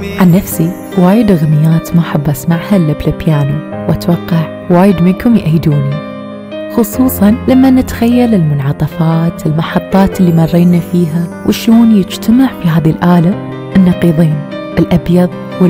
عن نفسي وايد أغنيات ما أحب أسمعها إلا بالبيانو، وأتوقع وايد منكم يأيدوني، خصوصاً لما نتخيل المنعطفات المحطات اللي مرينا فيها وشلون يجتمع في هذه الآلة النقيضين الأبيض